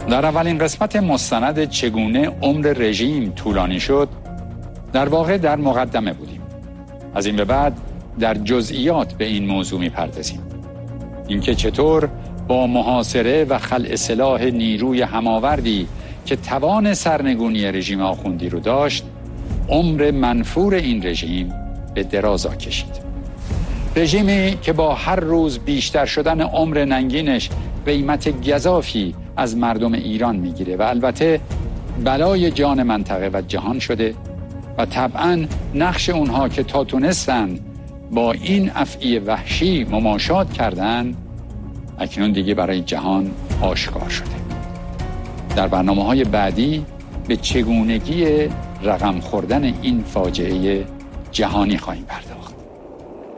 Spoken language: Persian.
در اولین قسمت مستند چگونه عمر رژیم طولانی شد در واقع در مقدمه بودیم. از این به بعد در جزئیات به این موضوع می‌پردازیم. اینکه چطور با محاصره و خلع سلاح نیروی هماوردی که توان سرنگونی رژیم آخوندی رو داشت، عمر منفور این رژیم به درازا کشید. رژیمی که با هر روز بیشتر شدن عمر ننگینش قیمت گزافی از مردم ایران میگیره و البته بلای جان منطقه و جهان شده و طبعاً نقش اونها که تا تونستن با این افعی وحشی مماشات کردن اکنون دیگه برای جهان آشکار شده. در برنامه‌های بعدی به چگونگی رقم خوردن این فاجعه جهانی خواهیم پرداخت.